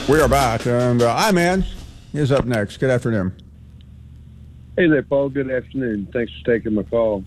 We are back, and I-Man is up next. Good afternoon. Hey there, Paul. Good afternoon. Thanks for taking my call.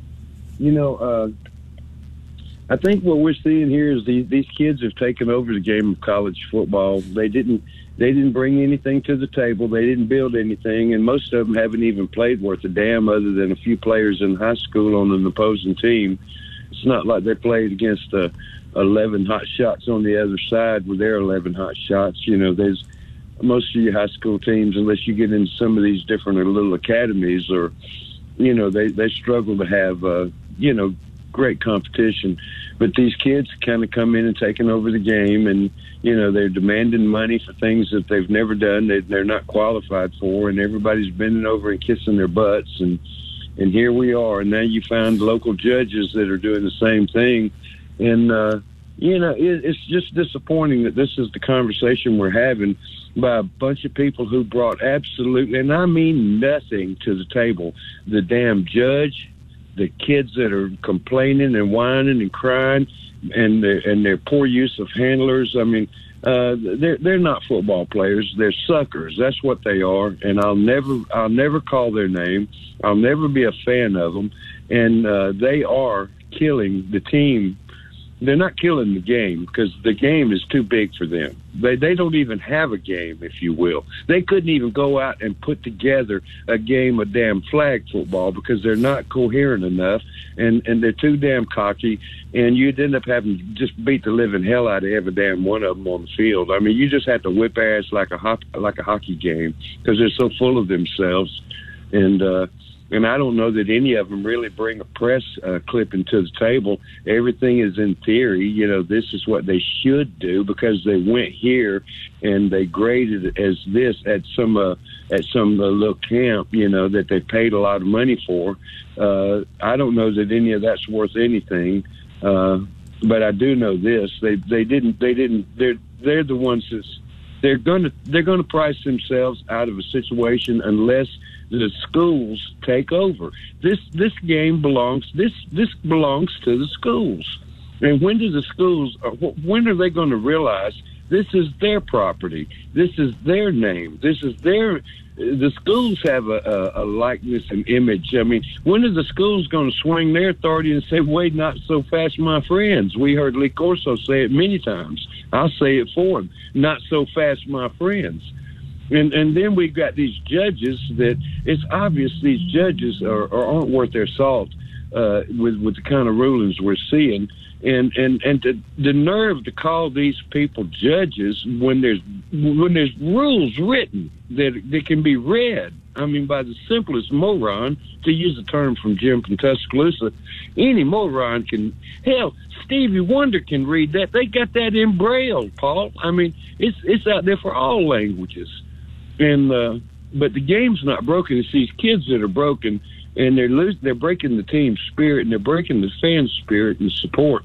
I think what we're seeing here is these kids have taken over the game of college football. They didn't bring anything to the table. They didn't build anything, and most of them haven't even played worth a damn other than a few players in high school on an opposing team. It's not like they played against 11 hot shots on the other side with their 11 hot shots. There's most of your high school teams, unless you get into some of these different little academies, or they struggle to have great competition. But these kids kind of come in and taking over the game, and they're demanding money for things that they've never done, they're not qualified for, and everybody's bending over and kissing their butts, and here we are. And now you find local judges that are doing the same thing. And, it's just disappointing that this is the conversation we're having by a bunch of people who brought absolutely, and I mean nothing, to the table. The damn judge, the kids that are complaining and whining and crying, and their poor use of handlers. I mean, they're not football players. They're suckers. That's what they are. And I'll never call their name. I'll never be a fan of them. And they are killing the team. They're not killing the game, because the game is too big for them. They don't even have a game, if you will. They couldn't even go out and put together a game of damn flag football because they're not coherent enough, and they're too damn cocky, and you'd end up having to just beat the living hell out of every damn one of them on the field. I mean, you just have to whip ass like a hockey game, because they're so full of themselves. And I don't know that any of them really bring a press clipping to the table. Everything is in theory. This is what they should do because they went here and they graded it as this at some little camp, that they paid a lot of money for. I don't know that any of that's worth anything. But I do know this: they didn't. They're the ones they're going to price themselves out of a situation unless the schools take over. This game belongs to the schools. And when do the schools? When are they going to realize this is their property? This is their name. This is their. The schools have a likeness and image. I mean, when are the schools going to swing their authority and say, "Wait, not so fast, my friends"? We heard Lee Corso say it many times. I'll say it for him: "Not so fast, my friends." And then we've got these judges that it's obvious these judges aren't worth their salt with the kind of rulings we're seeing. And the nerve to call these people judges when there's rules written that can be read. I mean, by the simplest moron, to use a term from Jim from Tuscaloosa, any moron can. Hell, Stevie Wonder can read that. They got that in Braille, Paul. I mean, it's out there for all languages. And but the game's not broken. It's these kids that are broken, and they're breaking the team spirit, and they're breaking the fan spirit and support.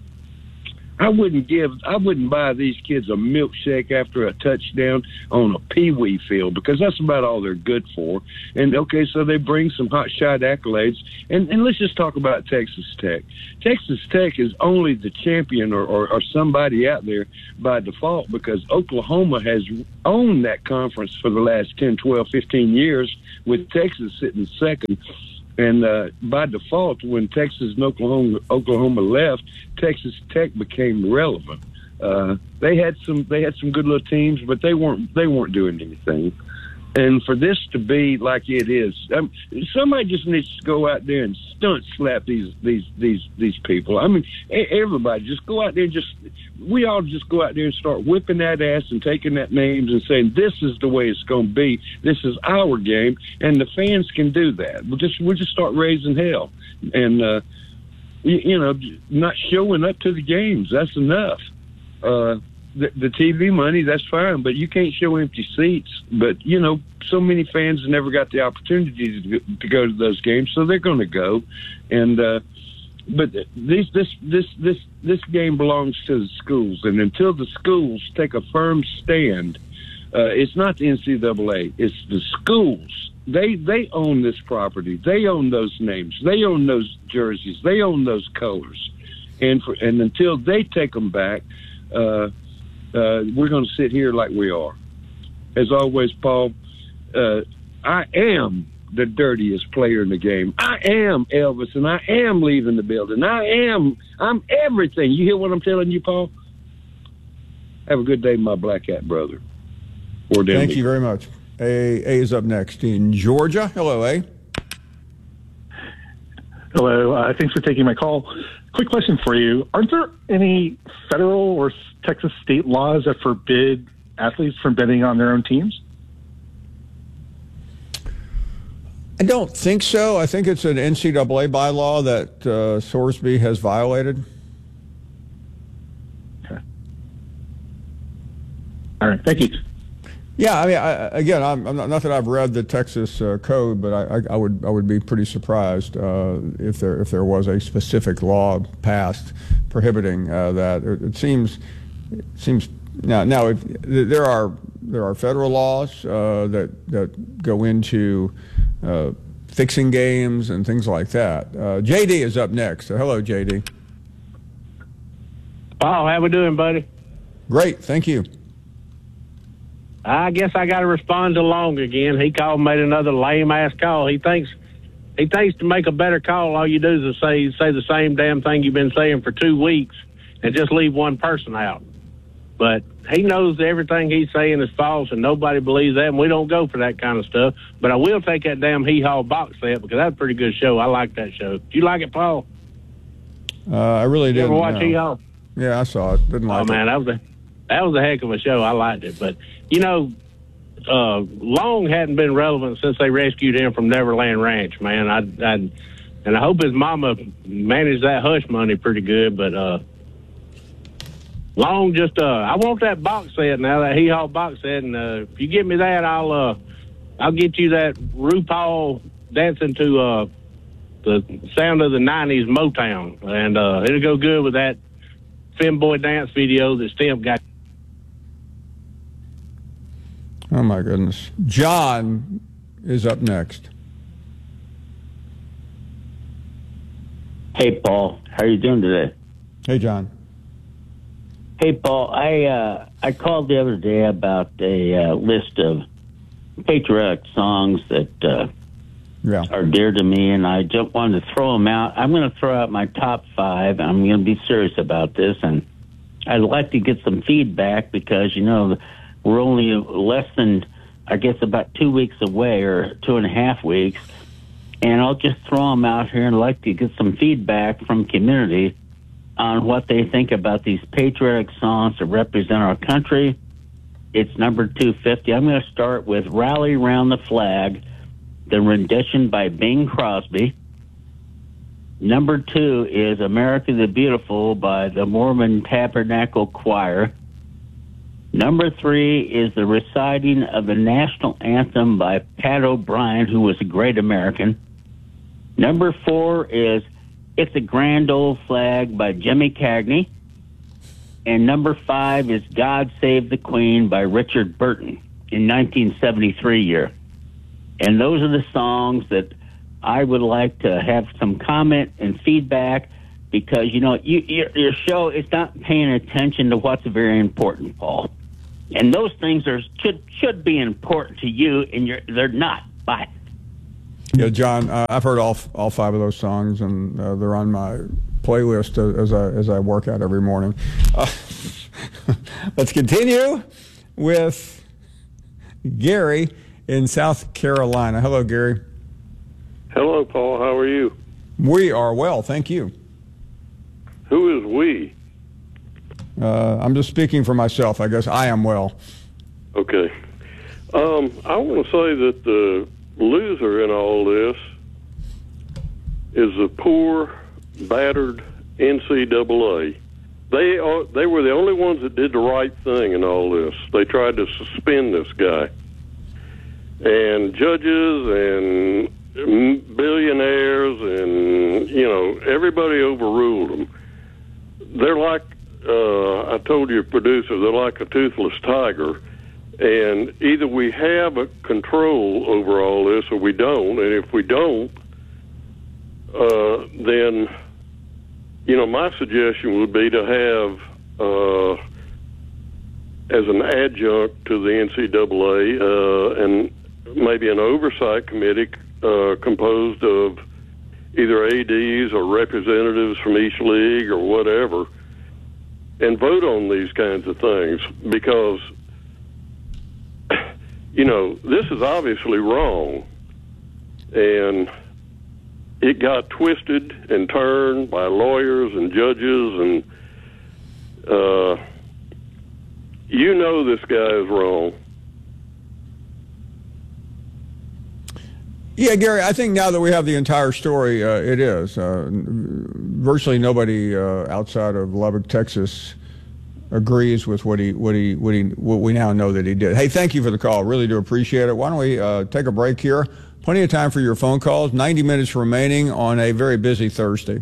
I wouldn't buy these kids a milkshake after a touchdown on a peewee field, because that's about all they're good for. And okay, so they bring some hot shot accolades, and let's just talk about Texas Tech. Texas Tech is only the champion or somebody out there by default because Oklahoma has owned that conference for the last 10, 12, 15 years, with Texas sitting second. And by default, when Texas and Oklahoma left, Texas Tech became relevant. They had some good little teams, but they weren't doing anything. And for this to be like it is, somebody just needs to go out there and stunt slap these people. I mean, everybody just go out there and we all just go out there and start whipping that ass and taking that names and saying, this is the way it's going to be. This is our game. And the fans can do that. We'll just start raising hell. And, not showing up to the games. That's enough. The TV money, that's fine, but you can't show empty seats. But, so many fans never got the opportunity to go to those games, so they're going to go. And but this game belongs to the schools, and until the schools take a firm stand, it's not the NCAA, it's the schools. They own this property. They own those names. They own those jerseys. They own those colors. And until they take them back, we're going to sit here like we are. As always, Paul, I am the dirtiest player in the game. I am Elvis, and I am leaving the building. I'm everything. You hear what I'm telling you, Paul? Have a good day, my black hat brother. Thank you very much. A is up next in Georgia. Hello, A. Hello. Thanks for taking my call. Quick question for you. Aren't there any federal or Texas state laws that forbid athletes from betting on their own teams? I don't think so. I think it's an NCAA bylaw that Sorsby has violated. Okay. All right. Thank you. Yeah, I mean, I'm not that I've read the Texas code, but I would be pretty surprised if there was a specific law passed prohibiting that. It seems now there are federal laws that go into fixing games and things like that. JD is up next. Hello, JD. Paul, how we doing, buddy? Great, thank you. I guess I got to respond to Long again. He made another lame-ass call. He thinks to make a better call, all you do is say the same damn thing you've been saying for 2 weeks and just leave one person out. But he knows everything he's saying is false, and nobody believes that, and we don't go for that kind of stuff. But I will take that damn Hee Haw box set because that's a pretty good show. I like that show. Do you like it, Paul? I really did. You ever watch Hee Haw? Yeah, I saw it. Didn't like it. Oh, man, that was a heck of a show. I liked it. But, Long hadn't been relevant since they rescued him from Neverland Ranch, man. And I hope his mama managed that hush money pretty good. But Long I want that box set now, that Hee Haw box set. And if you give me that, I'll get you that RuPaul dancing to the sound of the 90s Motown. And it'll go good with that Femboy dance video that Stimp got. Oh, my goodness. John is up next. Hey, Paul. How are you doing today? Hey, John. Hey, Paul. I called the other day about a list of patriotic songs that are dear to me, and I just wanted to throw them out. I'm going to throw out my top 5. I'm going to be serious about this, and I'd like to get some feedback because, we're only less than, I guess, about 2 weeks away or 2.5 weeks. And I'll just throw them out here and I'd like to get some feedback from community on what they think about these patriotic songs that represent our country. It's number 250. I'm going to start with Rally Round the Flag, the rendition by Bing Crosby. Number 2 is America the Beautiful by the Mormon Tabernacle Choir. Number 3 is the reciting of the national anthem by Pat O'Brien, who was a great American. Number 4 is It's a Grand Old Flag by Jimmy Cagney. And number 5 is God Save the Queen by Richard Burton in 1973 year. And those are the songs that I would like to have some comment and feedback because, your show is not paying attention to what's very important, Paul. And those things should be important to you, and they're not. Bye. Yeah, John, I've heard all 5 of those songs, and they're on my playlist as I work out every morning. Let's continue with Gary in South Carolina. Hello, Gary. Hello, Paul. How are you? We are well, thank you. Who is we? I'm just speaking for myself. I guess I am well. Okay. I want to say that the loser in all this is the poor, battered NCAA. They were the only ones that did the right thing in all this. They tried to suspend this guy. And judges and billionaires and, everybody overruled them. They're like, I told your producer, they're like a toothless tiger. And either we have a control over all this or we don't. And if we don't, then, my suggestion would be to have as an adjunct to the NCAA, and maybe an oversight committee composed of either ADs or representatives from each league or whatever, and vote on these kinds of things, because, this is obviously wrong, and it got twisted and turned by lawyers and judges, and this guy is wrong. Yeah, Gary, I think now that we have the entire story, it is. Virtually nobody outside of Lubbock, Texas, agrees with what we now know that he did. Hey, thank you for the call. Really do appreciate it. Why don't we take a break here? Plenty of time for your phone calls. 90 minutes remaining on a very busy Thursday.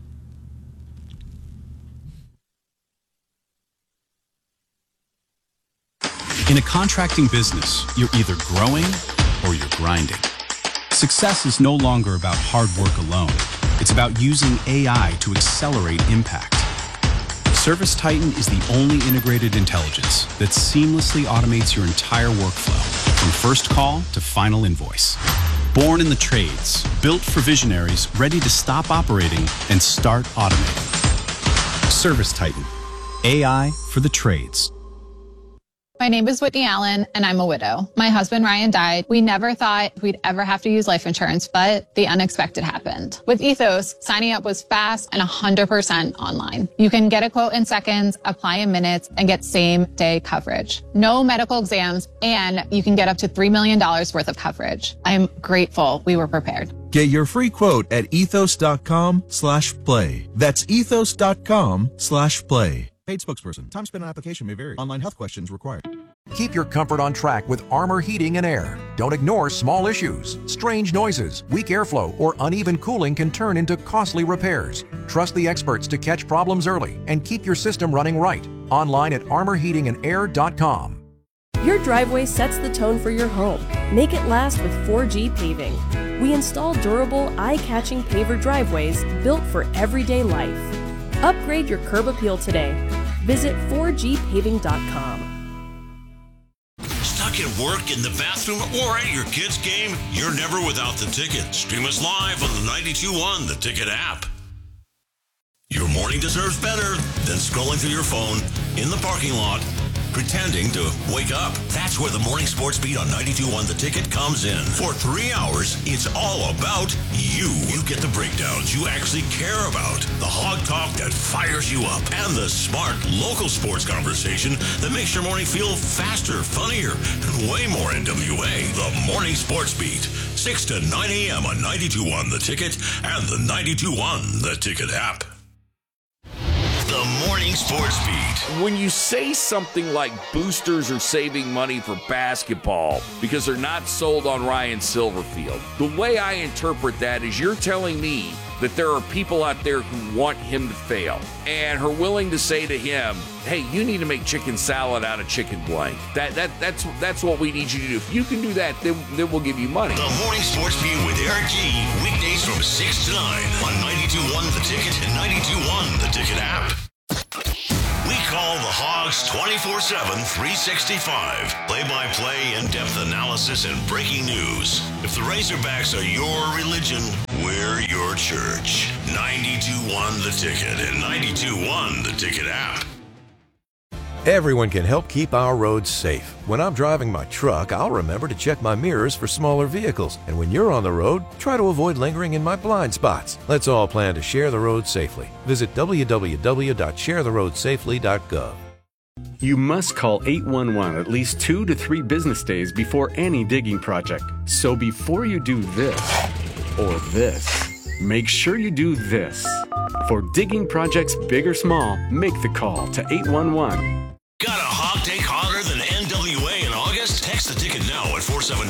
In a contracting business, you're either growing or you're grinding. Success is no longer about hard work alone. It's about using AI to accelerate impact. ServiceTitan is the only integrated intelligence that seamlessly automates your entire workflow, from first call to final invoice. Born in the trades, built for visionaries ready to stop operating and start automating. ServiceTitan, AI for the trades. My name is Whitney Allen, and I'm a widow. My husband, Ryan, died. We never thought we'd ever have to use life insurance, but the unexpected happened. With Ethos, signing up was fast and 100% online. You can get a quote in seconds, apply in minutes, and get same-day coverage. No medical exams, and you can get up to $3 million worth of coverage. I'm grateful we were prepared. Get your free quote at ethos.com/play. That's ethos.com/play. Paid spokesperson. Time spent on application may vary. Online health questions required. Keep your comfort on track with Armor Heating and Air. Don't ignore small issues. Strange noises, weak airflow, or uneven cooling can turn into costly repairs. Trust the experts to catch problems early and keep your system running right. Online at armorheatingandair.com. Your driveway sets the tone for your home. Make it last with 4G Paving. We install durable, eye-catching paver driveways built for everyday life. Upgrade your curb appeal today. Visit 4gpaving.com. Stuck at work, in the bathroom, or at your kid's game? You're never without the Ticket. Stream us live on the 92.1 The Ticket app. Your morning deserves better than scrolling through your phone in the parking lot, pretending to wake up. That's where the Morning Sports Beat on 92.1 The Ticket comes in. For 3 hours, it's all about you. You get the breakdowns you actually care about, the hog talk that fires you up, and the smart local sports conversation that makes your morning feel faster, funnier, and way more NWA. The Morning Sports Beat, 6 to 9 a.m. on 92.1 The Ticket and the 92.1 The Ticket app. The Morning Sports Beat. When you say something like boosters are saving money for basketball because they're not sold on Ryan Silverfield, the way I interpret that is you're telling me that there are people out there who want him to fail and are willing to say to him, hey, you need to make chicken salad out of chicken blank. That's what we need you to do. If you can do that, then we'll give you money. The Morning Sports Beat with Eric G. Weekdays from 6 to 9 on 92.1 The Ticket and 92.1 The Ticket app. We call the Hogs 24/7, 365. Play-by-play, in-depth analysis, and breaking news. If the Razorbacks are your religion, we're your church. 92.1 The Ticket and 92.1 The Ticket app. Everyone can help keep our roads safe. When I'm driving my truck, I'll remember to check my mirrors for smaller vehicles. And when you're on the road, try to avoid lingering in my blind spots. Let's all plan to share the road safely. Visit www.sharetheroadsafely.gov. You must call 811 at least 2 to 3 business days before any digging project. So before you do this or this, make sure you do this. For digging projects big or small, make the call to 811. Got a hog take hotter than NWA in August? Text the Ticket now at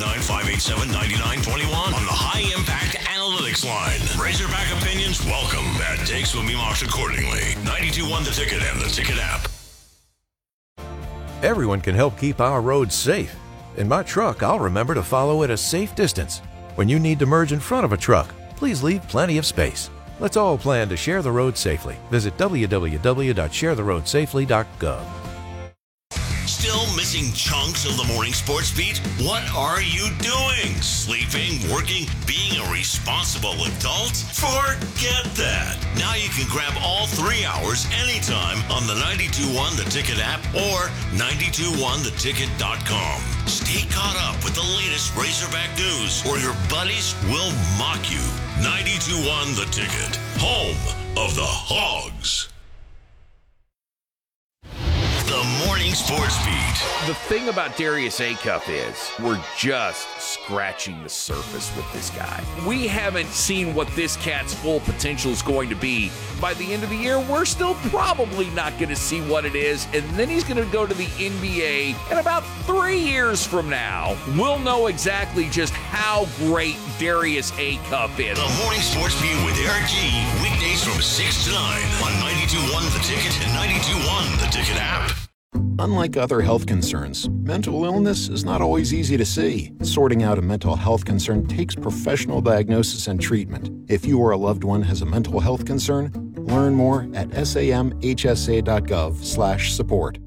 479-587-9921 on the High Impact Analytics line. Razorback opinions welcome. Bad takes will be marked accordingly. 92.1 The Ticket and the Ticket app. Everyone can help keep our roads safe. In my truck, I'll remember to follow at a safe distance. When you need to merge in front of a truck, please leave plenty of space. Let's all plan to share the road safely. Visit www.sharetheroadsafely.gov. Still missing chunks of the morning sports beat? What are you doing? Sleeping, working, being a responsible adult? Forget that. Now you can grab all 3 hours anytime on the 92.1 The Ticket app or 921theticket.com. Stay caught up with the latest Razorback news or your buddies will mock you. 92.1 The Ticket, home of the Hogs. The Morning Sports Beat. The thing about Darius Acuff is we're just scratching the surface with this guy. We haven't seen what this cat's full potential is going to be. By the end of the year, we're still probably not going to see what it is, and then he's going to go to the NBA, and about 3 years from now, we'll know exactly just how great Darius Acuff is. The Morning Sports Beat with Eric G. Weekdays from 6 to 9 on 92.1 The Ticket and 92.1 The Ticket app. Unlike other health concerns, mental illness is not always easy to see. Sorting out a mental health concern takes professional diagnosis and treatment. If you or a loved one has a mental health concern, learn more at samhsa.gov/support.